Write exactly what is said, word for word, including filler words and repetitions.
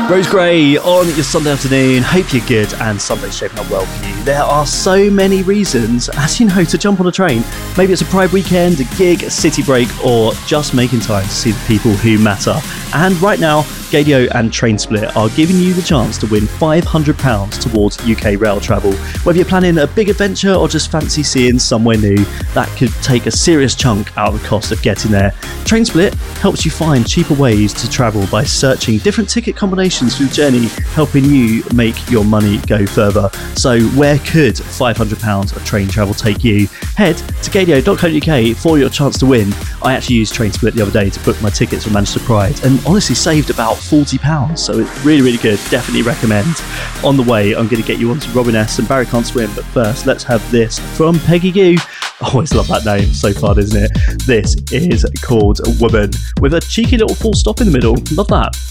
Rose Gray on your Sunday afternoon. Hope you're good and Sunday's shaping up well for you. There are so many reasons, as you know, to jump on a train. Maybe it's a Pride weekend, a gig, a city break, or just making time to see the people who matter. And right now, Gaydio and Trainsplit are giving you the chance to win five hundred pounds towards U K rail travel. Whether you're planning a big adventure or just fancy seeing somewhere new, that could take a serious chunk out of the cost of getting there. Trainsplit helps you find cheaper ways to travel by searching different ticket combinations through the journey, helping you make your money go further. So where could five hundred pounds of train travel take you? Head to gaydio dot co dot U K for your chance to win. I actually used Trainsplit the other day to book my tickets for Manchester Pride and honestly saved about forty pounds, so it's really, really good. Definitely recommend. On the way, I'm going to get you onto Robin S and Barry Can't Swim, but first, let's have this from Peggy Gou. I always love that name, so fun, isn't it? This is called Woman, with a cheeky little full stop in the middle. Love that.